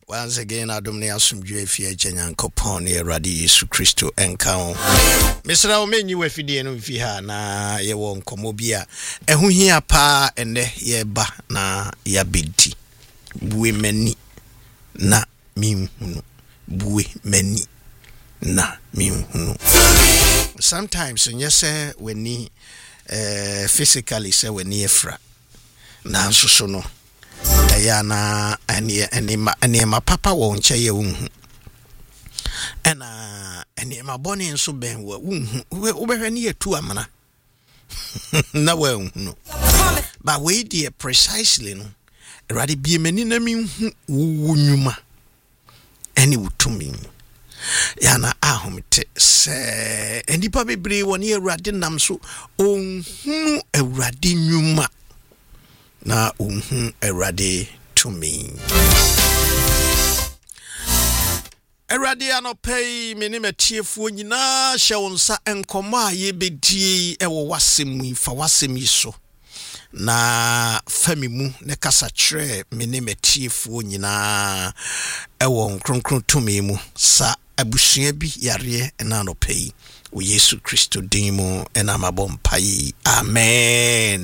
Once again, Adomne asumdwe efie Nyankopon ne Awurade Yesu Kristo enka ho. Mesra o menyi wafidie no mfi ha na ye wo nkomo bia ehu hia pa ene ye ba na ya bedi. Buwe mani na mihunu. Buwe mani na mihunu. Sometimes nyese weni physically say weni efra. Na nso no na ene ma papa wo nche ye unhu ene ma boni nso ben wo unhu wo behwe ne yetu amana na wo unhu but we dey precisely no ready bi mani na mi hu wo nyuma ene wutumi ya na ahomte se enipa bebre woni Awurade nam so onhu Awurade nyuma na Awurade to me. Awurade anopei meni metiefuo nyina hye wonsa enkomo a yebedie ewo wasemu fa wasemi so na famimu ne kasa kire meni metiefuo nyina ewo nkronkron to me mu sa abusua bi yare na anopei o Yesu Kristo din mu ena mabompai amen.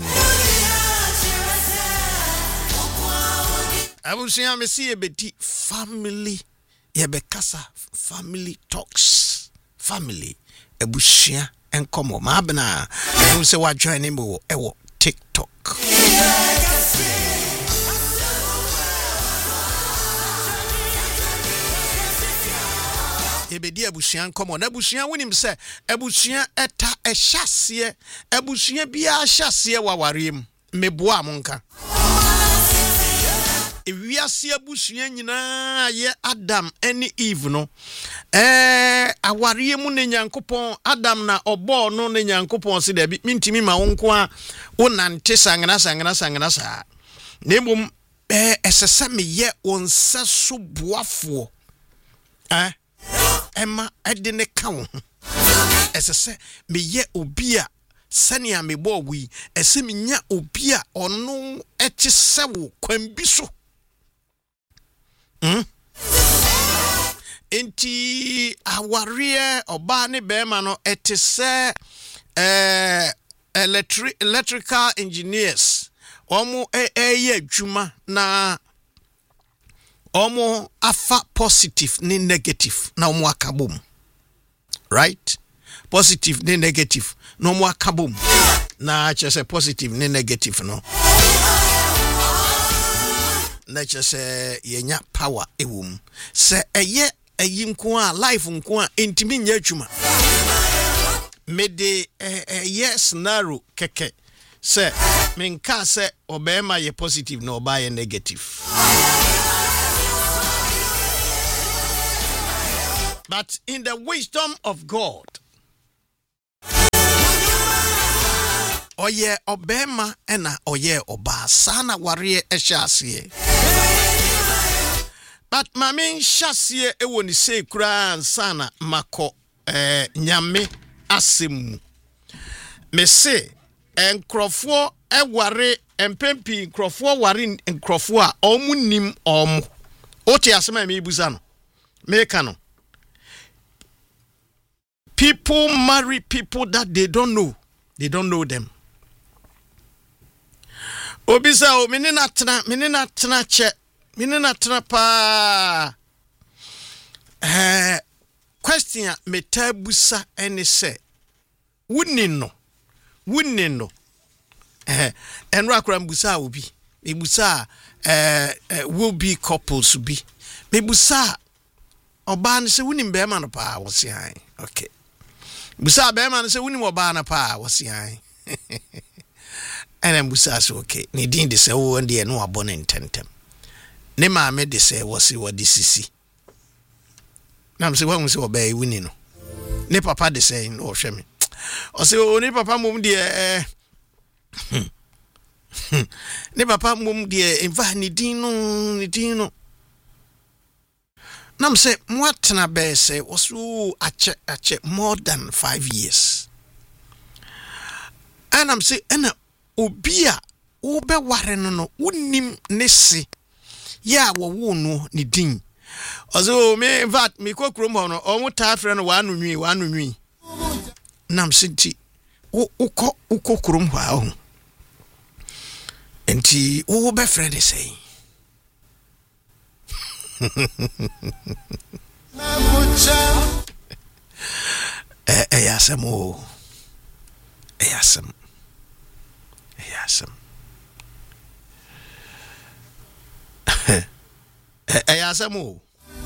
Abusia me see ebedi family yebekasa family talks family abusia enkomo ma bena you say wa join me ewo TikTok ebedi abusia enkomo na abusia wonim se abusia eta ehyasie abusia bia ahyasie wawarem meboa monka ewiase abusua nyina ye Adam ene Eve no aware mu ne Nyankopon Adam na obo no ne Nyankopon se da bi mintimi ma wonko a wonante sangana sa nemum esese me ye onse so boafo ema ede ne ka wo esese me ye obi a sania me bo wi ese me nya obi a ono eche sewo kwambi so enti aware oba ne bema no etese electrical engineers omo eye adwuma na omo afa positive ni negative na omo akabom right positive ni negative na omo akabom na chese positive ni negative no na chese yenya power ewum se eye nko a life nko a intimi nya adwuma mede yes narrow keke se menka se obema ye positive na oba ye negative but in the wisdom of God oye obema ena oye oba sana ware ehyasie but mamin hyasie ewo ni sei kura sana mako nyame asemu me se enkrofo eware empempi enkrofo ware enkrofo a omunim omu oti asema me ibuza no me ka no people marry people that they don't know them. Obisa o menina tena che menina tena pa question metabusa ene se wunino enra kura mbusa obi ebusa will be couples be mebusa oba ne se wunim be ma no pa wo se han okay busa be ma ne se wunim oba na pa wo se han and busa so okay ni din de se wo ndie no abon intentem ne ma me de se wo se wo de sisi na me se wo se oba e wuni no ne papa de se no hwe me o se o ni papa mum de ne papa mum de enva ni din no nam se mwatna be se osu ache more than 5 years and am se ena obia wo be ware no unim ne se ya wo no ni din Also me in fact me ko krom ho no omo ta frɛ no wanu nwi nam sinti uko krom ho a ho enti wo be frɛ de sei Eyasem o eyasem eyasem o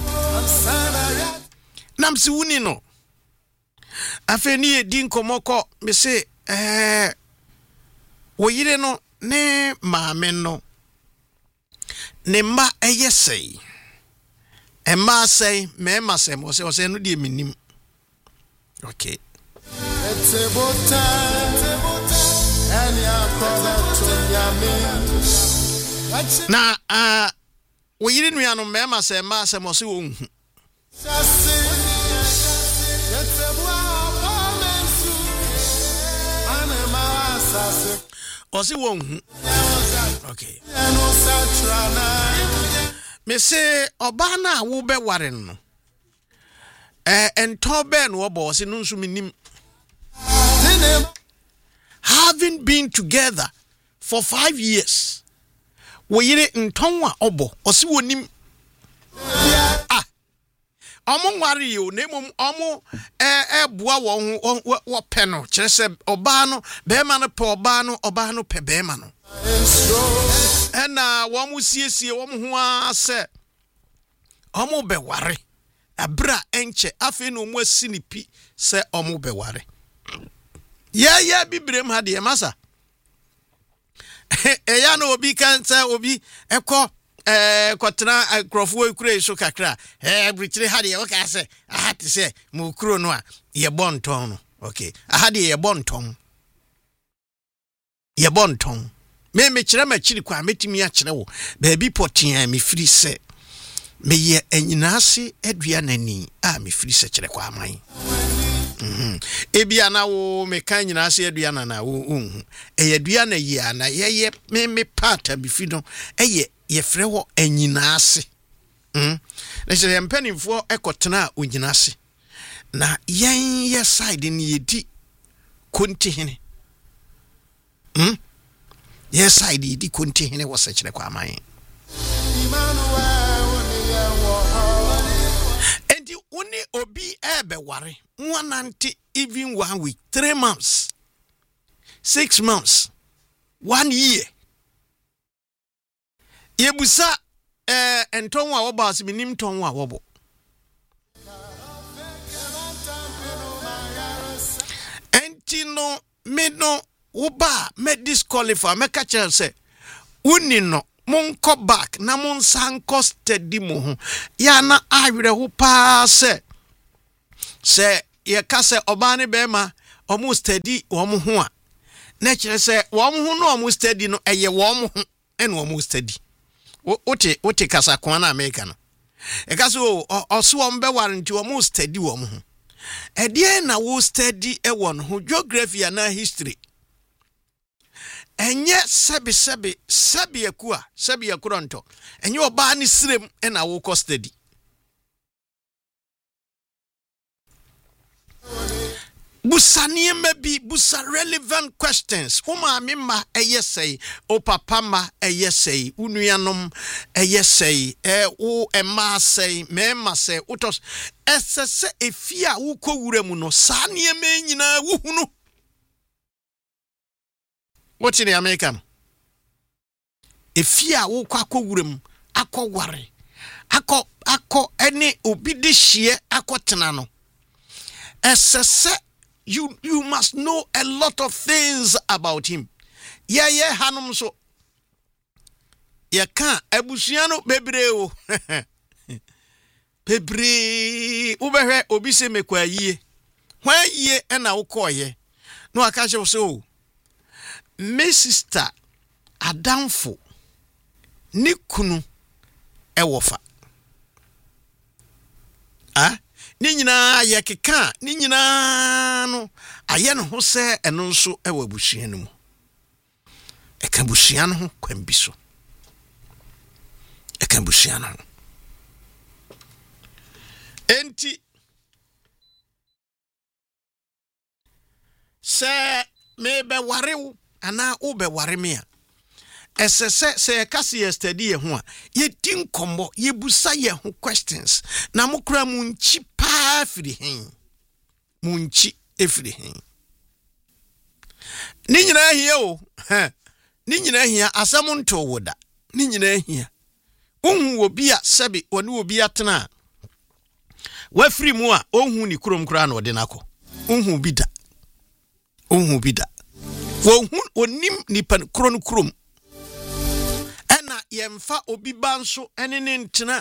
nam si wuni no afeni edin komoko me se wo yire no ne maame no ne ma eyesei Emma say me ma say mo say no de minim okay it's about time na we yiri nua no me ma say mo say wo hu Osi wo hu okay me say oba na wo be ware no ento be no obo se no nso minim having been together for 5 years wo yire nton a obo osi wonim omo nware yo na mum omo boa wo pe no kire se oba no be ma no pe oba no pe be ma no ena wo mu siesie wo mu ho ase omo be ware abra enche afi no mu asinipi se omo be ware ya bibrem ha de masa ya no obi kan say obi ekọ kwatena krofo ekure so kakra brichire ha de o ka say ahati say mu kuro no a ye bonton no okay ahade ye bonton me kire ma kiri kwa metimi a kire wo ba bi potian me firi se me ye anyinase adua nani a me firi se kire kwa aman ebia na wo me kan nyinase adua na wo adua na yi ana ye me part bi fi no ye frɛ wo anyinase na se mpanimfo ekotena onyinase na yen ye side ni yedi konti hene yes side di konti hene wo se kire kwa aman and you only obi ebe ware one even 1 week 3 months 6 months 1 year yebusa enton wa woba asimi nim ton wa wobo entino me no woba me disqualify me ka chere se uni no monko back na mon sanko steady mo ho ya na awere ho pa se ye ka se oba ne be ma omo steady wo mo ho a na chere se wo mo ho no omo steady no eye wo mo ho ene omo steady Ote kasa kwa na America no. Ekaso oso ombe warranty omo study wo ho. Ede na wo study e won ho geography na history. Enye sebi ekura nto. Enye oba ni sirem e na wo ko study. Busanie maybe busa relevant questions. Uma mima eyesay, o papa ma eyesay, unuanom eyesay, o ema say, mema say, utos esese efia uko wuremu no sanie me nyina wuhunu. What in the American? Efia uko akọ wuremu akọ ware. Akọ ene obi de hie akọ tena no. Esese You must know a lot of things about him. Yeah, hanum so. Ya kan abusuano bebre o. Bebre ubehwe obi se mekwa yie. Hwan yie na ukoye. No aka che so. Me sister adamfo ni kunu ewofa. Ni nyina yekeka ni nyina no aye no ho se eno nso ewa busuan mu eka busuan ho kwambi so eka busuan ho enti se me be ware ana wo be ware me a se kasi yesterday ho a ye din kombo ye busa ye ho questions na mokra munchi pa firi hen munchi efiri hen ni nyina hia o ni nyina hia asam nto woda ni nyina hia onhu obi a sebi oni obi atena wafiri mu a onhu ni kurom kura na ode nako onhu bida wonhu onim nipa kron krom ena yemfa obi banso ene ntena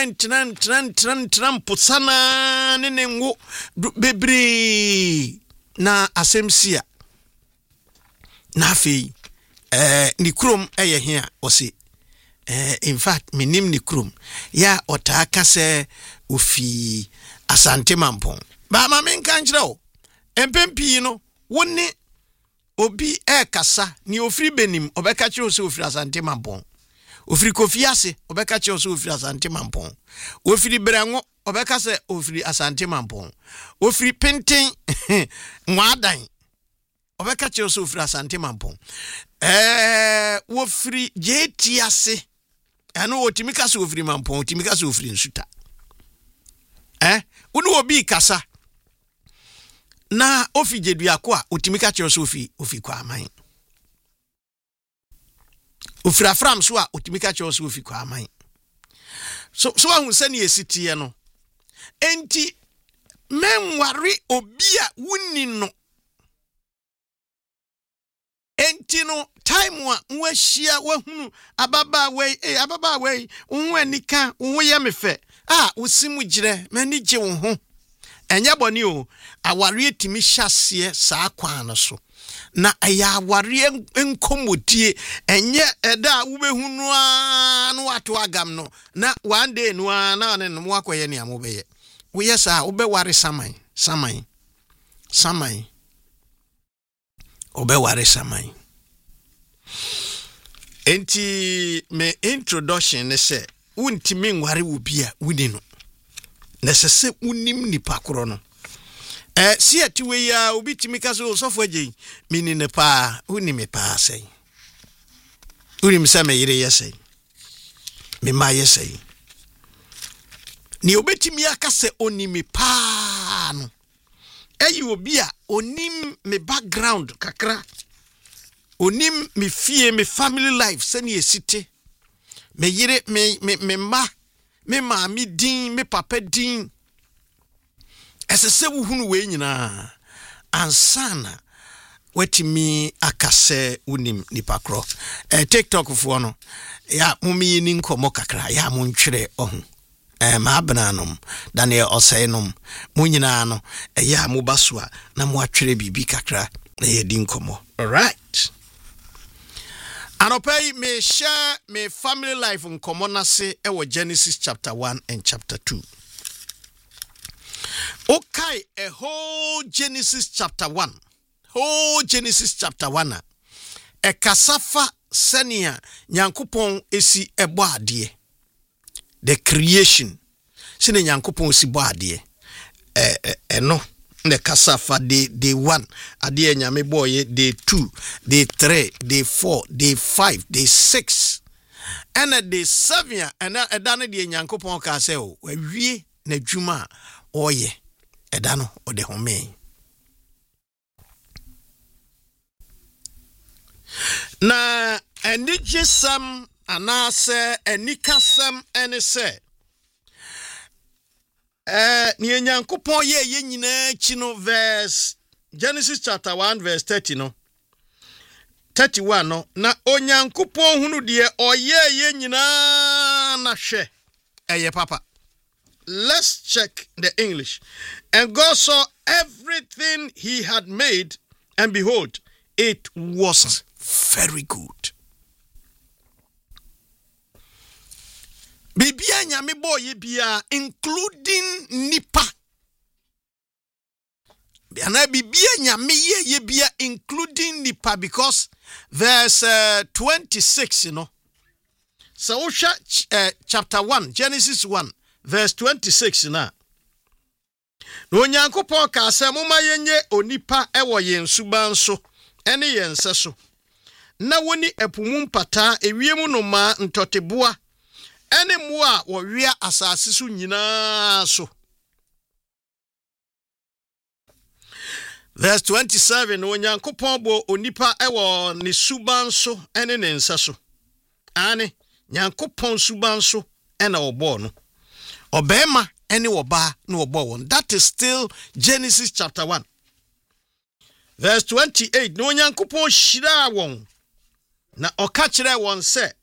mpusana ne ngo bebre na asemsia na afi ni krom eye hia osi in fact minim ni krom ya otaka se ofi Asante Mampong ba ma menka nkyere o empempi no woni obi kasa ni ofiri benim obeka kire so ofiri Asante Mampong ofiri Kofiase obeka kire so ofiri Asante Mampong ofiri Berango obeka se ofiri Asante Mampong ofiri Penten Nwadan obeka kire so ofiri Asante Mampong ofiri Jetiase ano otimika so ofiri Mampong otimika so ofiri Nsuta unu obi kasa na ofi jedua ko a otimika kire so ofi kwa aman ofira fram so a otimika kire so ofi kwa aman so ahun sani esitie no enti menware obi a wuni no enti no time wa nwahia wahunu ababa wei unhu anika unhu ye mefe usimu jire mani je wo ho enya boni o aware etimi hyase saa kwan no so na aya aware enkomodie enye eda wubehunu a no wato agam no na one day no na ne no akoye ne amobeye wo yesa obeware saman obeware saman enti me introduction ne se untimi nware wo bia wuni no nesese unim nipa koro no si atiwe ya obi timi kaso sofo agye mini ne pa uni me pa sei uni me sa me yire yesei me ma yesei ni obetimi akase oni me pa no eyi obi a onim me background kakra onim me fie me family life sani esite me yire me ma mi din me papa din esese wuhunu we nyina ansana wetimi akase unim nipakro TikTok fo no ya mumi ni nkomo kakra ya muntwere ohun ma abnanom Daniel Oseinom munyina no ya mubasoa na mu atwere bibi kakra na ye di nkomo. All right, anopay me share me family life nkomo na se ewo Genesis chapter 1 and chapter 2. Okay, a whole Genesis chapter 1. Whole Genesis chapter 1. E kasafa senia Nyankopon esi ebo ade. The creation. Sine Nyankopon esi bo ade. No. The kasafa day 1. Ade nyame boye day 2, day 3, day 4, day 5, day 6. And at day 7 and edane de Nyankopon ka se o wie na dwuma oye. Edano o de home. Na enijesam anase enikasam ene se ni Nyankopon ye nyina chi no verse Genesis chapter 1 verse 30 no 31 no na Onyankopon hunu de oye nyina na hwe eye papa. Let's check the English. And God saw everything he had made, and behold, it was very good. Bibia nyame boye bia including nipa. Ana bibia nyame ye bia including nipa, because verse 26, you know. So chapter 1, Genesis 1, verse 26 now. No Nyankopon ka sɛ moma yenye onipa ɛwɔ yen suban so ɛne yen nse so. Na woni epumu mpata ewiemu no ma ntoteboa ɛne mmoa wɔ wia asase so nyinaa so. Verse 27 no Nyankopon bo onipa ewo ne suban so ene ne nsa so. Ane Nyankopon suban so ena obo no. Obema ene oba no obo won. That is still Genesis chapter 1. Verse 28 no Nyankopon shira won. Na oka kire won se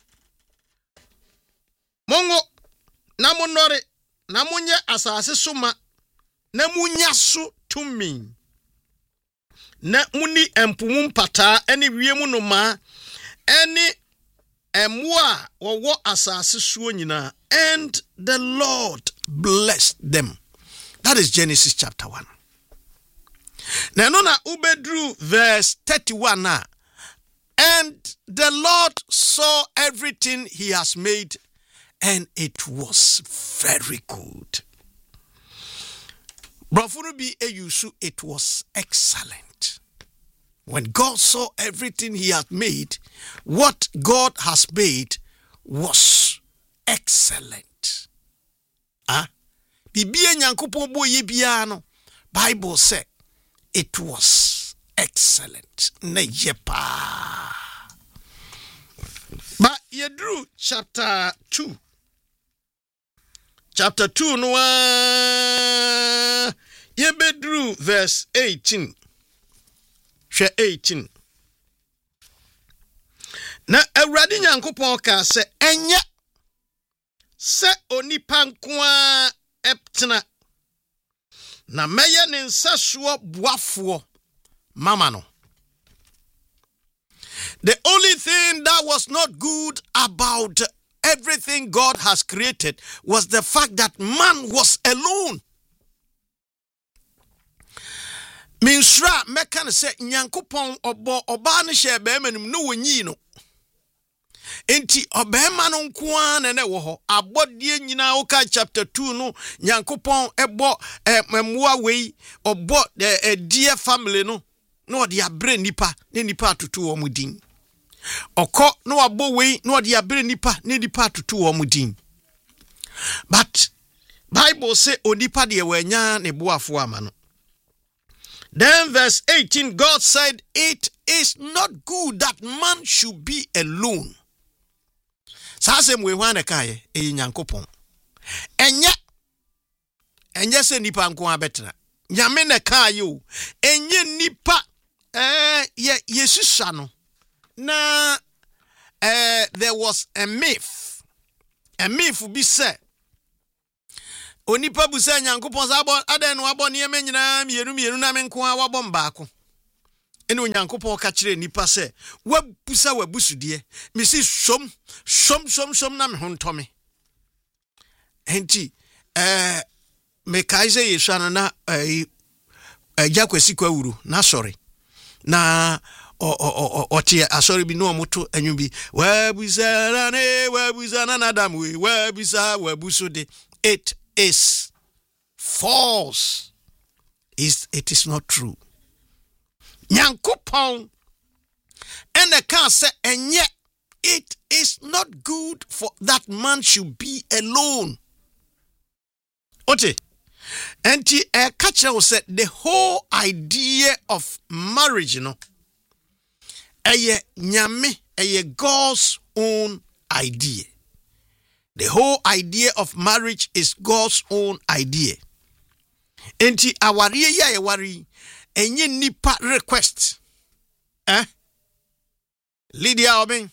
Mongo na monore na munye asase so ma na munya so tumi. Na muni empumu mpata ene wiemu no ma ene emwa wowo asase suo nyina, and the Lord blessed them. That is Genesis chapter 1. Na no na ubedru verse 31 na, and the Lord saw everything he has made, and it was very good. Brofurubi eyusu, it was excellent. When God saw everything he had made, what God has made was excellent. Bibia Nyankopon bo ye bia no, Bible said it was excellent. Ne yepa. But Yedru chapter 2. Chapter 2 no Yebedru verse 18. 18. Na Awurade Nyankopon ka se enye se onipa nkoa eptena na meye ne nsasoɔ boafoɔ mama no. The only thing that was not good about everything God has created was the fact that man was alone. Minsra mekan se Nyankopon obo oba ne hye be manum no wonyi no. Enti obema no nkoa na wo ho abodie nyina woka chapter 2 no Nyankopon ebo memwa wei obo dear family no no de abre nipa ne nipa atutu wo mudin. Oko no abo wei no de abre nipa ne nipa atutu wo mudin. But Bible say onipa de wanya ne boafo ama no. Then verse 18, God said, it is not good that man should be alone. Sasem we wane kaye e Nyankopon. Enye se nipa nko abetra. Nyame ne kaye o. Enye nipa Yesusa no. Na there was a myth. A myth be said. Onipa busa Nyankopon sa abon aden no abon ye menyina mienu na menko a wabon baako. Ene Onyankopon ka kire nipa se wabusa wabusude mesi som na me hontome. Enti me kaise Yesu na Jakwesi kwawuru na sorry. Na otie asori bi no moto anwum bi wabusa na nadam we wabusa wabusude. It is false. It is not true. Nyankopon ene kan se enye, it is not good for that man should be alone. Ote enti kachira said the whole idea of marriage, you know, eye nyame, eye God's own idea. The whole idea of marriage is God's own idea. Enti awari ya yewari enye nipa request. Lydia Oben.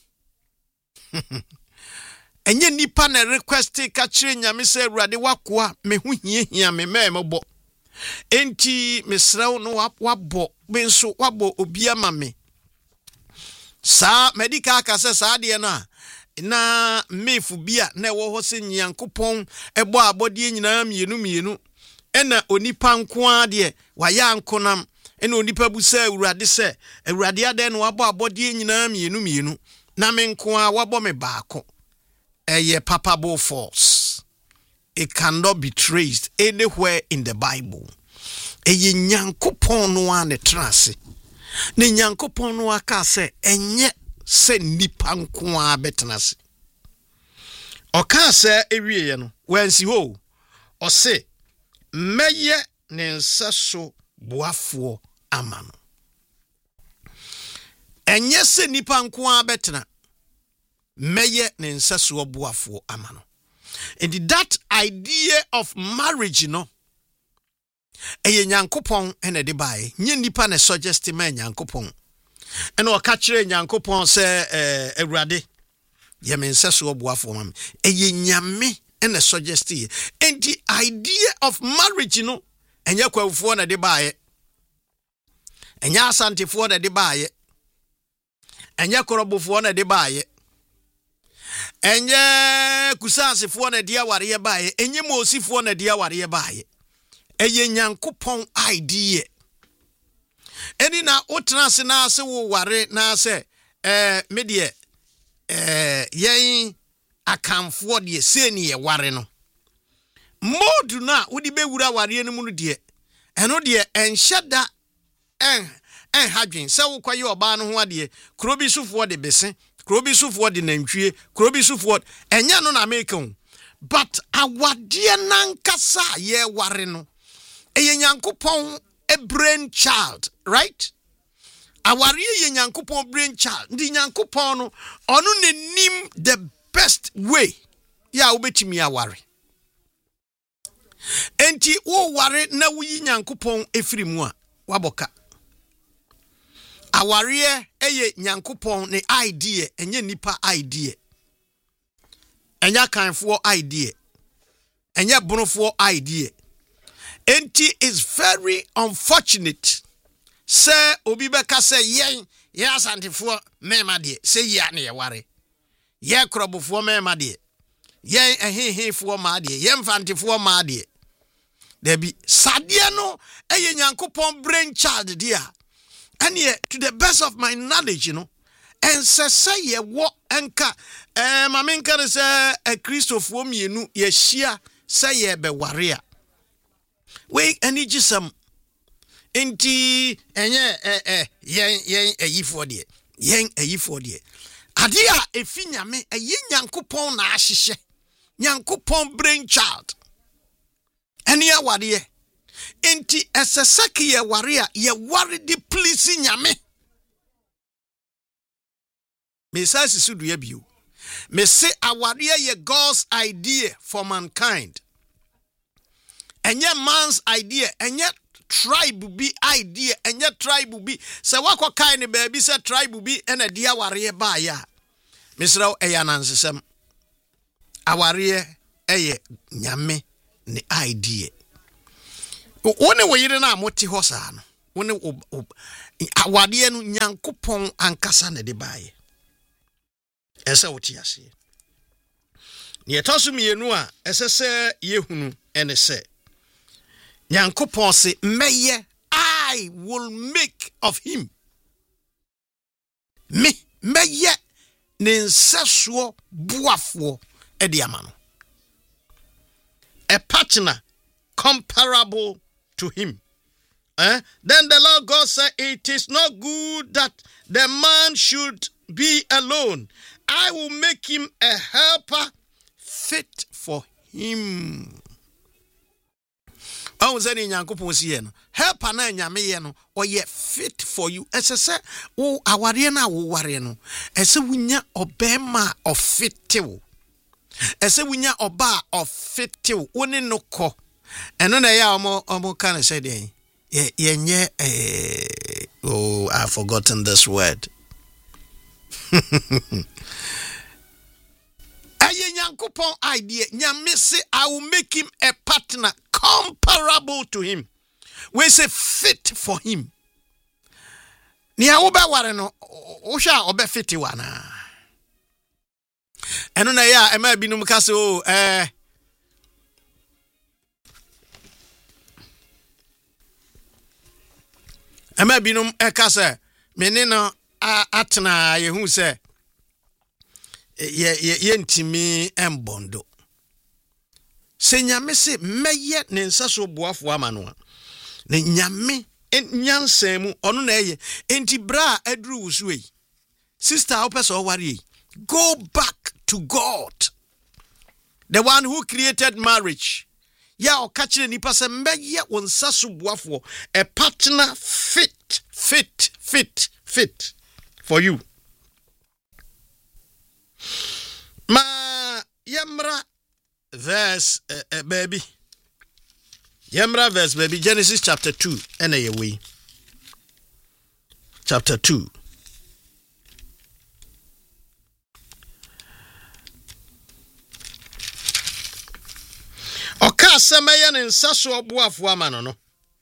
Enye nipa na request ka kire nyame se Awurade wakoa me hu hia me memo. Enti mesrawo no wabo benso wabo obi ama me. Sa medical ka se sa de na mefu bia na wo ho se Nyankopon ebo abodie nyina mienu ena onipa nko ade waya ankonam ena onipa busa Awurade se Awurade ade na wabo abodie nyina mienu na me nko a wabo me baako eye papable false. it cannot be traced anywhere in the Bible. Eye Nyankopon no ane trase. Ne Nyankopon no aka se enye se nipa nko a betenase. Oka se ewie no wansi ho. Ose meye ne nsaso boafo amano. Enye se nipa nko a betena. Meye ne nsaso boafo amano. And that idea of marriage, you know, eye Nyankopon ene de bae nye nipa ne suggest ma Nyankopon ene o ka kire Nyankopon se Awurade ye me nseso oboafo mam eye nyame ene suggest ye. And the idea of marriage, you know, enye kwafo na de bae enye asantefo na de bae enye korobofo na de bae enye kusasefo na de aware bae enye mosifo na de aware bae. Eye Nyankopon idea. Eni na utranse na se wo ware na se medie yen akamfo de se ne ye ware no. Modu na wodi bewura ware no mu no de. Eno de enhyeda hadwen se wo kwaye oba no ho ade. Krobi sufo de bese, krobi sufo de nantwie, krobi sufo enya no na make ho. But awade nankasa ye ware no. Eye Nyankopon a brain child, right? Awari ye Nyankopon brain child. Ndi Nyankopon no onu ne nim the best way. Ya ubetimi awari. Enti wo ware na wuyi Nyankopon efiri mu a waboka. Awari eye Nyankopon ne idea, enye nipa idea. Enya kanfo idea. Enya bonofo idea. Enti is very unfortunate. Say obi beka say yen asantifo mema de say ya na ye ware. Ye krobofo mema de. Yen ehehefo ma de. Yen fantifo ma de. There be sadie no eye Nyankopon brain child dia. And ye to the best of my knowledge, you know. And say ye wo enka mamenka say a Christopher mienu ye shia say ye be ware. We any jisam enti enye yen ayifo de yen ayifo de ade a efi nyame eye Nyankopon na ahyehye Nyankopon brain child eni awade enti eseseke ye ware a ye ware di please nyame me say sudu ye bio me say awade ye God's idea for mankind. Enye man's idea, enye tribe be idea, enye tribe be. Se wako kaini baby se tribe be ene dia wariye ba ya. Misrao eya nansisem. Awariye eye nyame ni idea. One weyire na moti hosa ano. One awariye nu Nyankopon ankasa ne de baye. Ese oti ase. Ni etosu mienu a ese se yehunu ene se Nyankopon se meye I will make of him. Meye ninsesuo buafo ediamano. A partner comparable to him. Then the Lord God said, it is not good that the man should be alone. I will make him a helper fit for him. I was saying, Nyankopon si ye no help na nyame ye no oye fit for you. Ese se wo aware na wo ware no ese wunya obema of fittew ese wunya oba of fittew woni no ko eno na ya omo kan say dey ye oh I've forgotten this word. Aye Nyankopon idea nyame say I will make him a partner comparable to him. We say fit for him. Ni a oba ware no o hwa oba fit wana. Eno na ya e ma binum ka se o Ema binum eka se mene no atena ye hu se ye ntimi embondo Se nyame se meye ne nsa so boafo ama no a ne nyame nyansemu ono na eye enti bra aduru wusuei sister opeso wari go back to God, the one who created marriage. Ya o kachire nipa se meye won nsa so boafo, a partner fit for you. Ma yamra verse baby. Yamra verse baby, Genesis chapter 2 anyway. Chapter 2. Oka semeye ne nsaso oboafo amano no.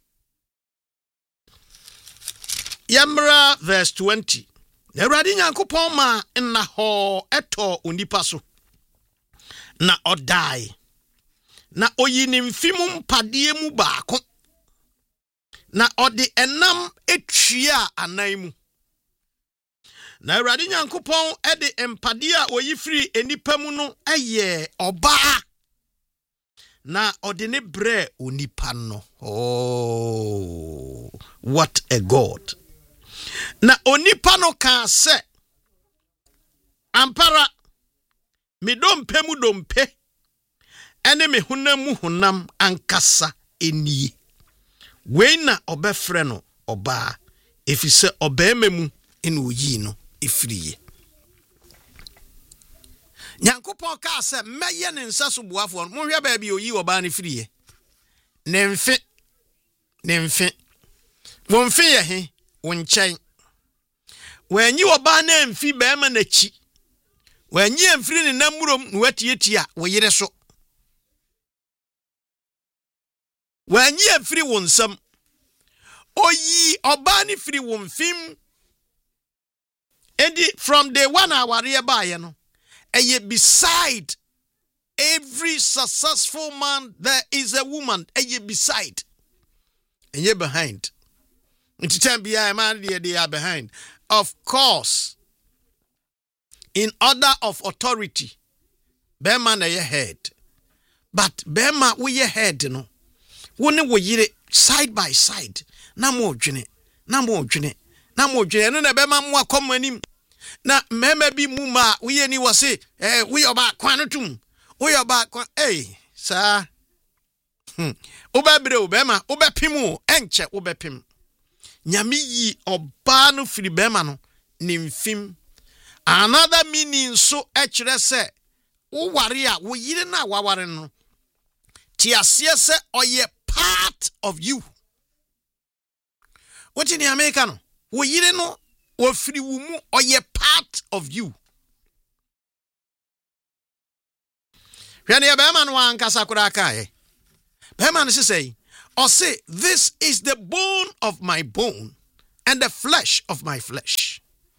Yamra verse 20. Ewurade Nyankopon ma nna ho eto onipa so. Na odai. Na oyi ne mfimu mpade mu baako. Na ode enam etwia anan mu. Na Ewurade Nyankopon ede empade a oyi firi enipa mu no eye oba. Na ode ne bre onipa no. Oh, what a God. Na onipa no ka se ampara me dompe mu dompe ene me honam honam ankasa enie we na obefre no oba efise obema mu ene oyi no efriye Nyankopon ka se meye ne nsa so boafo mo hwe ba bi oyi oba ne friye ne mfe wonfe ye he wonchen wanyi oba na mfi bema na chi wanyi amfiri ne namurom no watietia wo yire so wanyi amfiri wonsam oyi oba ne firi wonfim edi from the one aware ba ye no eye beside every successful man there is a woman eye beside eye behind into time be man they are behind. Of course, in order of authority, Bema na ye head. But Bema we ye head no. Wone wo yire side by side. Na mo dwene. No na Bema mo akom anim. Na mema bi mu ma we ye ni wose we oba kwan no tum. We oba kwan sir. Obabre Bema obepim enche obepim. Nyami yi oba no firi bema no nimfim. Another meaning so ekire se wo ware a wo yire na waware no ti asie se oye part of you. What in America no wo yire no wo firi wo mu oye part of you. Hwene ya bema no ankasa kura kae. Bema no say or say, this is the bone of my bone and the flesh of my flesh.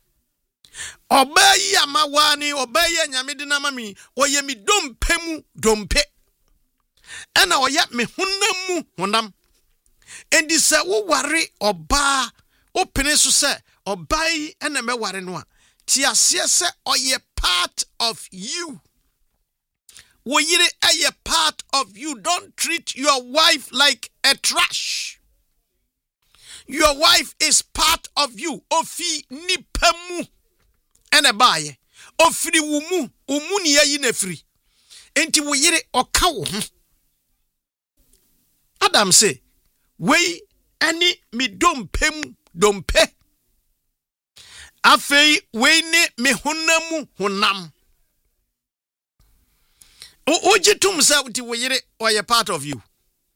Obey amawani, obey nyamidina mami, oye mi dompe mu dompe. Ena oye me honam. Endi se wo ware oba, o penesu se, obay ena me ware noa. Ti asie se oye part of you. Wo yire a part of you. Don't treat your wife like a trash. Your wife is part of you. Ofi nipemu ene baye. Ofiri wumu ni yayi nefri. Enti wo yire oka wo ho. Adam say, "We ani mi dompe. Afei we ni mi honam." Ujitum sa uti weyire or part of you.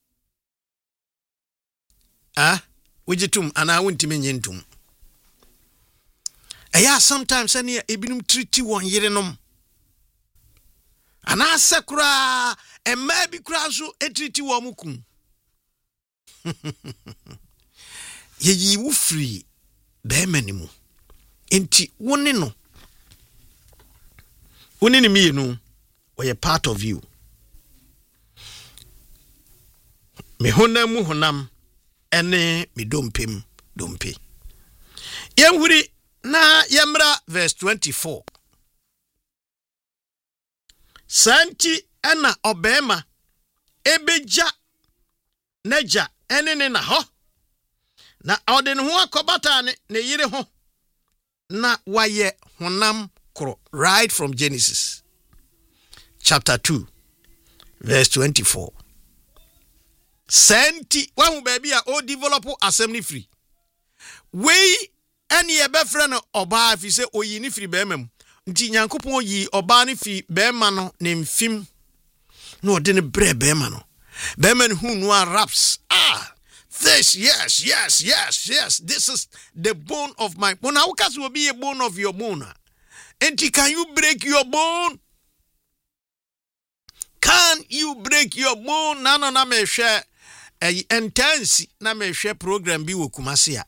Ujitum ana wuntimi nyentum. Sometimes any ebinum treaty one yerenom. Ana sekura e maybe kura so treaty wo mukum. Ye wu free be manimu. Enti woni no. Woni ni mi no. Or a part of you. Me honam ene mi dompe. Yemhuri na yamra verse 24. Santi ena obema ebeja neja enene na ho na odin ho akobata ne yire ho na waye honam kro right from Genesis chapter 2 verse 24. Senti wahu baby a o develop assembly free we any ebe friend oba fi se oyi ni free be mam nti Nyankopon yi oba ni fi be ma no ne mfim no de ne bre be ma no be man who no raps this yes this is the bone of my bone. How will be a bone of your bone? And can you break your bone? Can you break your bone? Nano na me share intense na me share program bi wo Kumasi.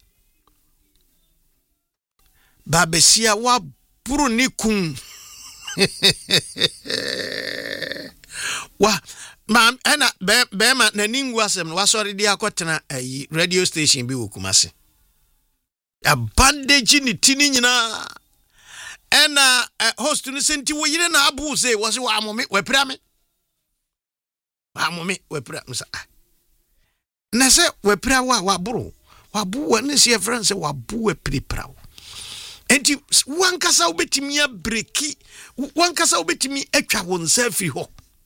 Babesia wa buru ni kun. Wa mam ena bema na ningu asem wasori di akotena radio station bi wo Kumasi. A bandage ni tini nyina ena host ni senti wo yire na abu se wo se wa amome we pra me amome we pra msa na se we pra wa buru wa bu wa ne se friend wa bu we pra enti wankasa obetimi ya breki wankasa obetimi atwa won safi ho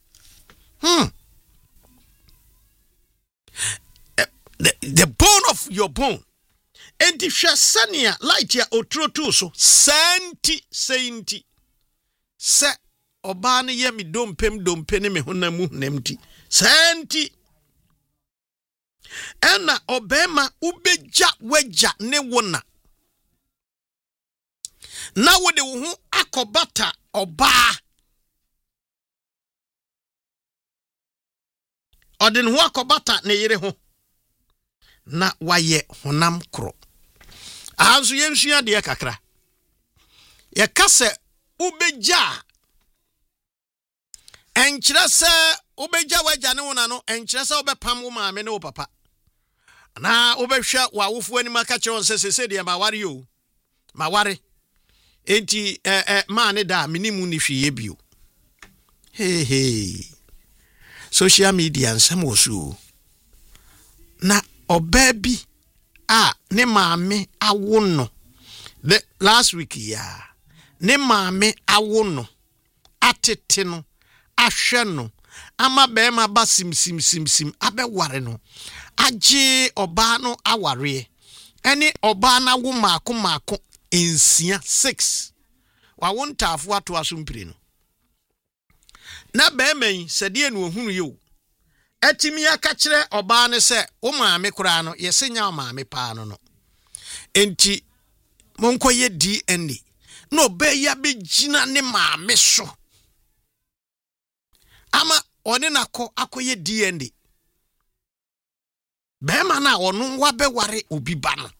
the bone of your bone. Enti shasania light ya otrotu so senti se obane ye mi dompe ne me honamu nemti senti ena obema ubeja weja ne wona na wode wo hu akobata oba odin hu akobata ne yire ho na waye honam kro azu yensua de kakra ye kase ubeja enkyira se ubeja waja ne wona no enkyira se obepam wo maame ne wo papa na ubehwa wawofo ani maka che won se de ma ware yo ma ware enti ma ne da minimu ni hwiye bio hey social media nsam wosu na obabi ne maame awono the last week ne maame awono atete no ahwe no ama be ma ba sim abeware no age oba no aware ene oba na wo maako ensia 6 wa wontafo ato asompire no na be man sede enu ohunu yo atimi aka kire oba ne se wo maame kura no yesenya wo maame pa no enti monkoye DNA no be ya be gina ne maame so ama one nako akoye DNA be ma na onu wa be ware obi ba no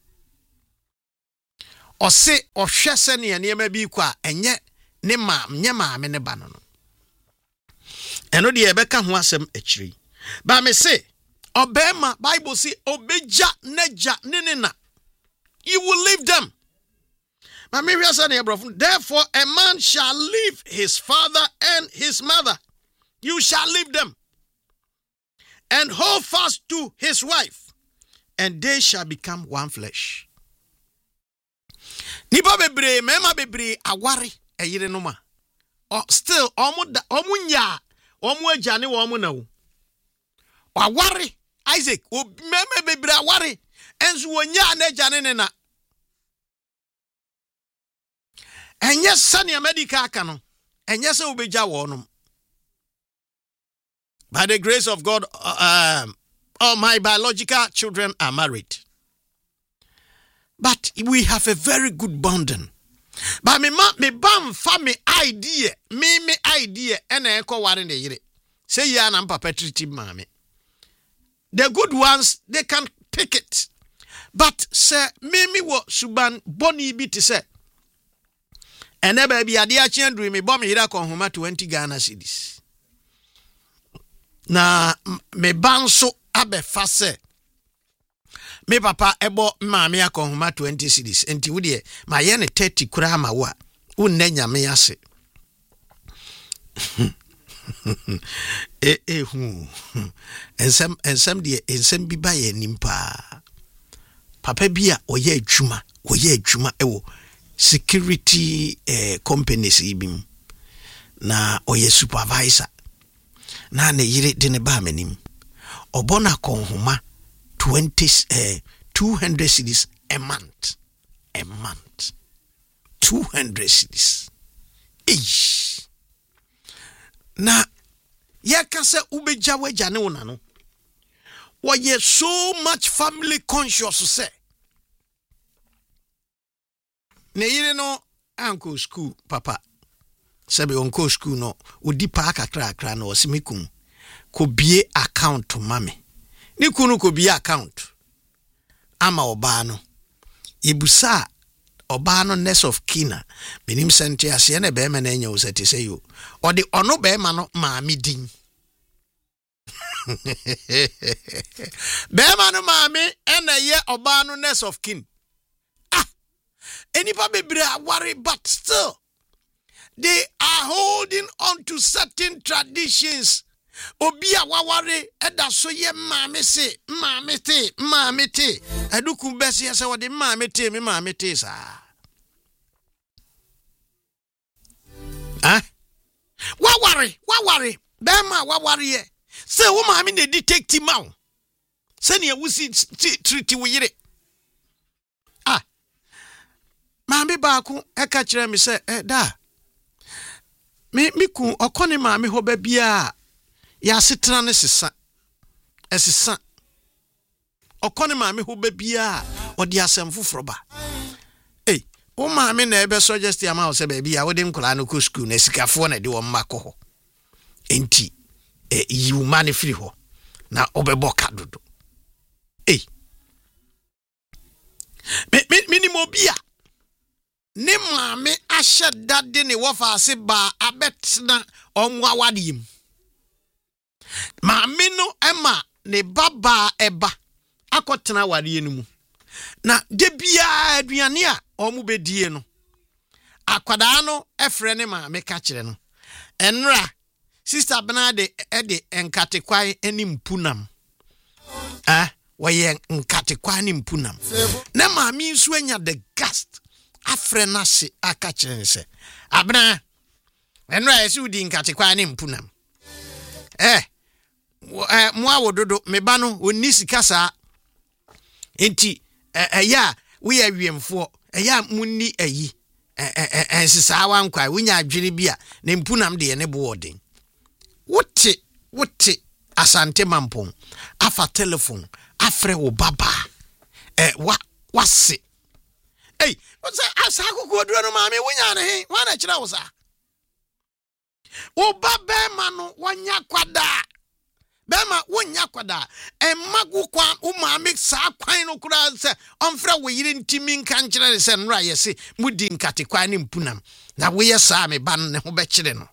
ose ohwe se ne niam bi kwa enye ne maame ne ba no eno de ebeka ho asem akiri ba me say obema Bible say obeja neja nenena you will leave them. Therefore a man shall leave his father and his mother, you shall leave them, and hold fast to his wife, and they shall become one flesh. Nipa bebre mema bebre aware eyire no ma still omunya omu agane wo mu na wo aware Isaac mema bebre aware enso wonya na agane ne na enye sane medical aka no enye se obeja wo no. By the grace of God, all my biological children are married. But we have a very good bonding. But me bam family idea, me idea, and I call one in the year. Say ya na papa treat mommy. The good ones they can pick it. But say me wo suban boni bi te say. And na baby adia chendru me bom yira kon homa 20 Ghana cedis. Na me banso abefa se me papa ebo maame akonhoma 20 cedis enti wo de ma ye ne 30 kura ma wo a wonna nyame ase ensem de ensem bi ba ye nimpa papa bi a oye adwuma ewo security companies ibim na oye supervisor na ne yire de ne ba manim obona konhoma 200 cedis a month 200 cedis na yakase ubeja weja ne wona no woye so much family conscious say ne yire no uncle school papa sebe uncle school no odi pa akakra no osimikum ko bie account mame ni kunu ko bie account ama oba no ibusa oba no ness of kina menim sente ase na be ma na nya usati say yo odi ono be ma no maami din be ma no maami ena ye oba no ness of kin enipa bebre worry but still they are holding on to certain traditions. Obia waware eda so ye maame te eduku besi ese wode maame te sa waware bema waware ye se wo maame na detective maw se ne wusi treat wo yire maame baako eka kire me se da me ku okone maame ho ba bia ya setena ne sesa esesa okone maame ho ba bia odi asem foforo ba o maame na ebe suggest ya ma o se ba bia wode nkola no ko school na sikafo na de wo mmako ho enti you man free ho na obebo kadodo minimo bia ne maame ahye dade ne wofa ase ba abetna onwa wadim maame no ema ne baba eba akotena wade enu mu na de bia aduane a omu bedie no akwada no efre ne maame ka kire no enra sister benade ede enkatekwai eni mpunam waye nkatekwai ni mpunam na maame nso anya the gust afre na se aka kire se abna enra esi udi nkatekwai ni mpunam mwa wododo meba no oni sika saa enti ya we awiemfo ya munni ayi ensisa wankwa wonya adwene bia na mpunam de ne boodin wote asante mampon afa telephone afre wo baba wase what's asako koduro no maame wonya ne he wana kira wo sa wo baba ma no wonya kwada bema wonya kwada emagu kwa umame sa kwan no kura se onfra wo yire ntimi nka nkire se nra yese mudi nkate kwan ne mpunam na wo ye sa me ban ne ho be kire no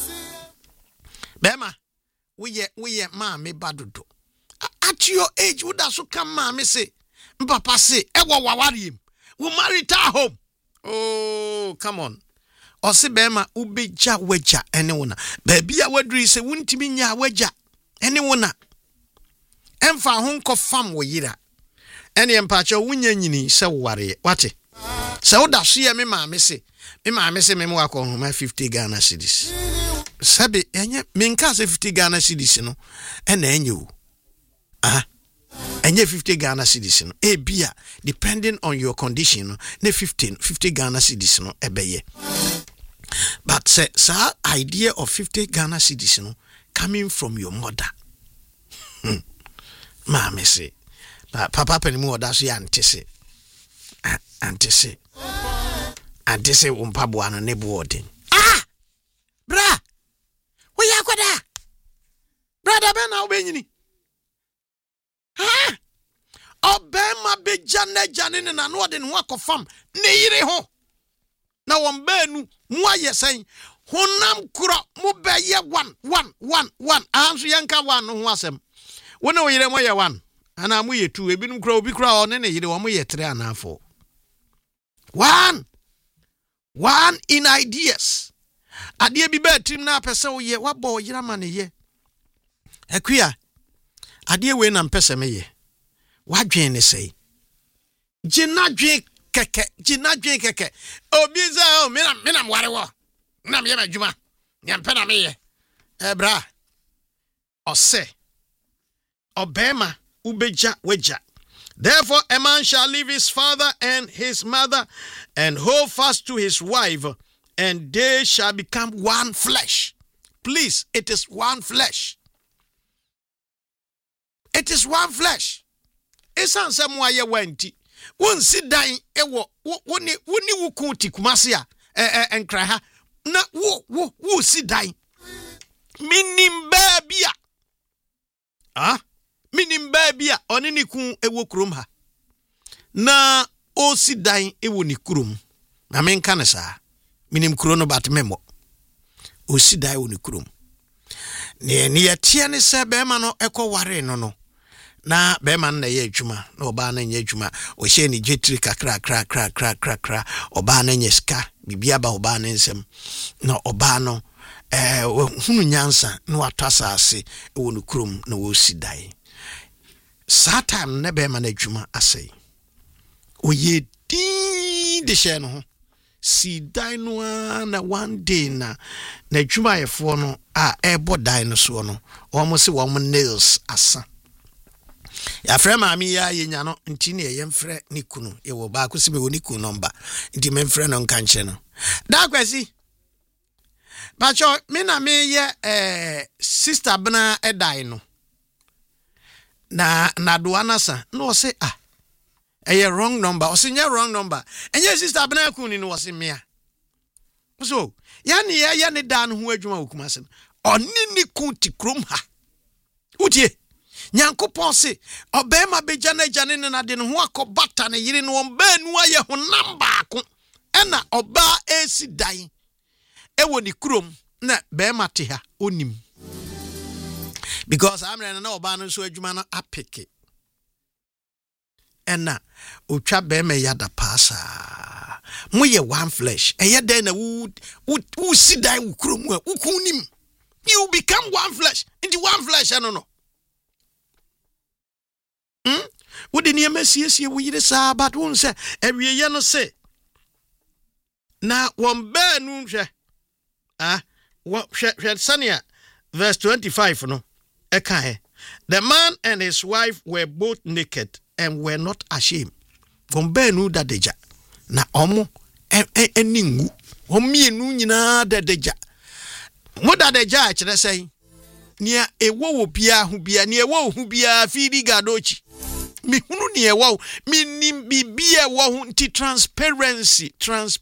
bema wo ye ma me badodo at your age wo da so kam ma me se papa se ewo wawariem wo marital home oh come on ose bema ubeja waja ene wona ba bia waduri se wuntimi nya waja ene wona emfa ho nko fam wo yira ene empacha wunya nyini se ware wate se woda so ye me maame se me mo akọ ho ma 50 Ghana cedis sabe enye minka se 50 Ghana cedis no ene enye o enye 50 Ghana cedis no bia depending on your condition no na 50 Ghana cedis no ebeye but say idea of 50 Ghana cedis no coming from your mother. Mama say, Papa Penimu that's your antese. Antese umpabuano nebuodin. Bra! We yakwada! Brother Ben Obenyini. Obema bejane janine na nwode nwako fam ne yire ho. Na wombenu mwa yesen honam kuro mo beye 1 anso yanka 1 no ho asem wona oyire mo ye 1 ana mo ye 2 ebinum kuro obi kuro one ne yire wo mo ye 3 ana 4 1 in ideas Adie bi ba trim na pese wo ye wabɔ yira ma ne ye. Akua adie we na mpese me ye. Wadwen ne sei. Jinadwen keke. Obi za o menam ware wo. Na me ye adwuma. Nyampe na me ye. Bra. Ose. Obema ubeja weja. Therefore a man shall leave his father and his mother and hold fast to his wife, and they shall become one flesh. Please, it is one flesh. It is one flesh. Esan semwa ye wanti. Won si dan ewo woni wuku ti kumase a enkra ha na wo si dan. Minim babia. Minim babia oni ni kun ewo kurom ha. Na o si dan ewo ni kurom. Na menka ne sa. Minim kuro no bat memo. O si dan ewo ni kurom. Ne yatia ne se be ma no ekọ ware no. Na be man na ye adwuma na oba na nye adwuma o hye ni jetri kakra oba na nye ska bibia ba oba na nsem na oba no hunu nyansa na watasa ase ewo no krom na wo si dai sa time na be man adwuma asai o ye din de hye no si dai no na one day na adwuma yefo no ebo dai no so no omo se wo nails asa. Ya frema ami ya yenya no ntini ye mfre ni kunu ye wo ba kusibe woni kunu number nti me mfre no nkanche no da kwasi bacho me na me ye sister bana edai no na do anasa no say eye wrong number o say wrong number enye sister bana kunu ni wo say me a so ya ni da no ho adwuma okumase oni ni kun ti krom ha utie Nyankopon se obema bejana jane na de no ho akobata ne yire no baanu aye ho namba ko ena oba esi dan ewo ni krom na bema te ha onim because amre na oba no so adwuma no apeke ena otwa bema yada pasa moye one flesh eye den na wu si dan wu krom a wu kunim you become one flesh into one flesh no Wodi ni emesiesie wo yire sa but won se ewieye no se na won ba nu hwe hwe sania verse 25 no eka the man and his wife were both naked and were not ashamed won ba nu dadeja na omo eningu omienu nyina dadeja mo dadeja a kire sei nia ewo wo bia hu bia nia ewo hu bia fidi gadochi mi hunu ni ewo mi nimbi bia wo hu nti transparency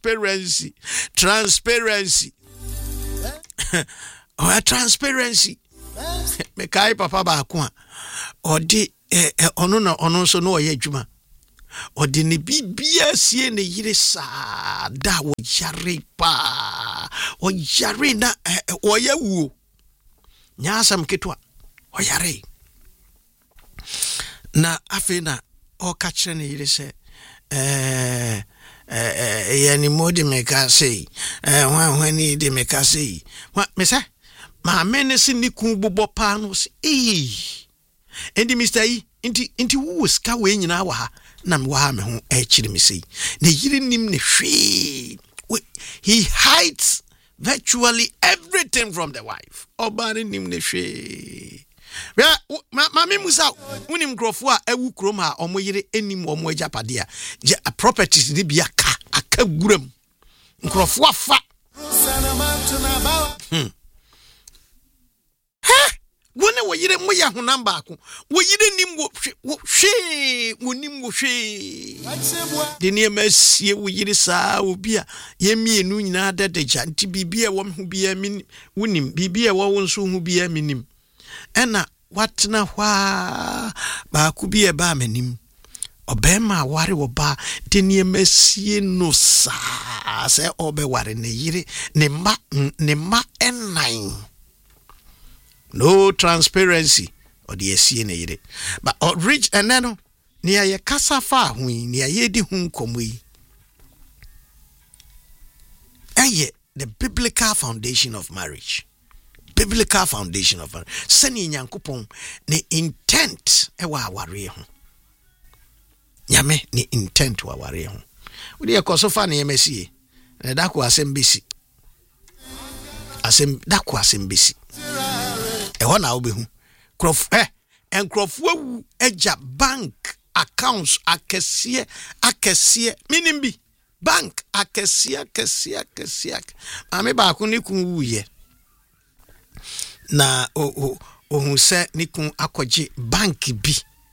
transparency me kai papa ba ko a odi ono so no oye adwuma odi ni bibia sie ne yire sa da wo yare pa o yare na oya wuo nyasam ketwa oyare na afina o kachre ne yire se yani modi meka sei wani de meka sei me say ma menesi ni kun bobo pa no se endi Mr. yi inti wo ska we nyina wa ha na me wa me ho chiri me sei ne yire nim ne hwe he hides virtually everything from the wife. Obani nim ne hwe. Mami musa unim grofo a ewu krom a omoyire enim omo agapade a properties ni bia aka guram. Grofo afa. Wone wo yire mo ya honamba ako. Wo yire nim wo hwe wonim wo hwe. De ne masie wo yire saa obi a ye mienu nyina dadeja nti bibia wo hu bia min wonim bibia wo nso hu bia minim. Ena watna hwa ba ku bia ba manim. Obema ware wo ba de ne masie no saa se obe ware ne yire ne ma enan. No transparency or the SC na yire. But rich and nano near ye kasa fa hui near ye di hun komui. Aye, the biblical foundation of marriage. Biblical foundation of marriage. Sani nyankopon ne intent ewa aware ho. Nyame ne intent wa aware ho. Wodi ekosofa ne yemesi na dako asembisi. Dako asembisi. Eho na obehu. Enkrofo wu eja bank accounts akesie minimbi bank akesie ame ba ko ni kun wuye na ohun se ni kun akoje bank bi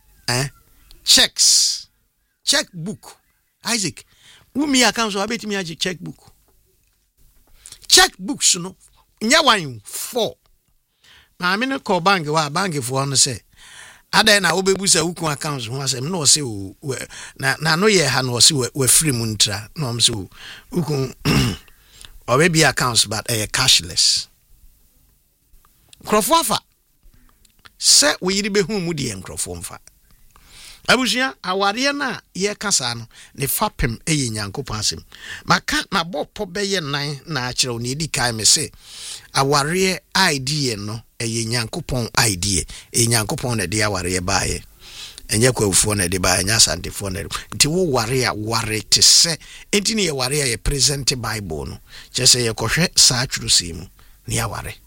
checks checkbook Isaac wumi accounts so abeti mi age checkbooks no nya wan 4 na ame no call bank wa bank for no say ada na obebusa ukun accounts ho asem no se na no ye ha no se we free muntra no am se ukun or be accounts but cashless krofo afa se we yiri behu mu de krofo mfa abusia aware na ye kasa no ne fapem nyankopon asem maka na bopo beye nan na akire oni di kai me se aware idea no nyankopon idea nyankopon na de aware baaye enye kwafo na de baaye nya santefo na nti wo ware te se enti ne ye ware ye present bible no chese ye kohwe sa atwurusimu ne aware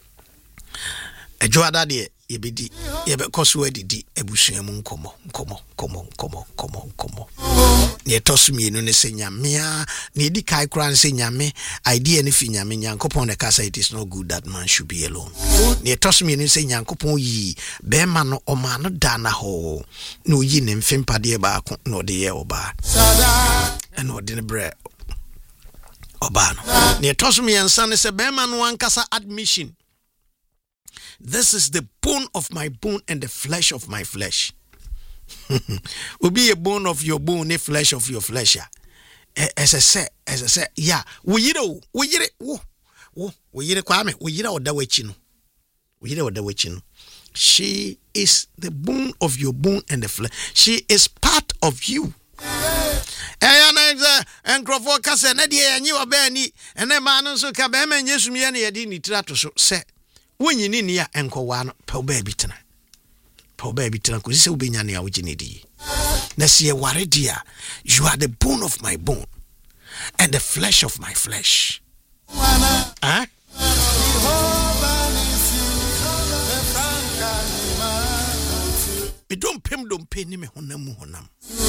ejo adade yebedi yebekoso adidi ebusuamu nkomo ne tosumienu ne se nyame ne di kai kran se nyame idea ne fi nyame nyankopon ne kasa it is not good that man should be alone ne tosumienu se nyankopon yi be ma no oma no dana ho no yi ne mfempade ba ko no de ye oba eno de ne bre oba no ne tosumiensa ne se be ma no ankasa admission. This is the bone of my bone and the flesh of my flesh. Will be a bone of your bone, a flesh of your flesh. As I say, yeah. We kwame. She is the bone of your bone and the flesh. She is part of you. And Crawford Casa, Nadia, and you are Benny, and then man so Cabam and Yesumi Adini Trato say. When you need ya enko one po baby tana ko se ubenya ne awginidi na se ware dia you are the bone of my bone and the flesh of my flesh me don't pay ni me honam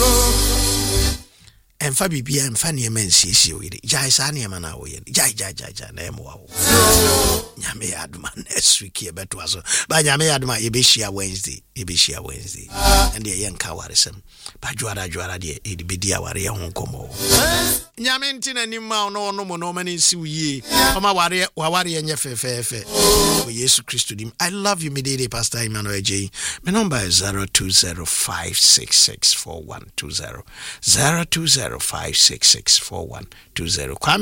emfa bibia emfa ne ma nsiesie oyire jai sa ne ma na oyire jai na emo wa nyame ya aduma next week ye beto aso ba nyame ya aduma ye be share Wednesday and ye yanka waresem ba juara de e be dia ware ye honkomo nyame ntina ni ma no mo mani nsi uye o ma ware ye nye fe o Yesu Kristo dim. I love you midday Pastor Emmanuel J. My number is 0205664120 0205664120.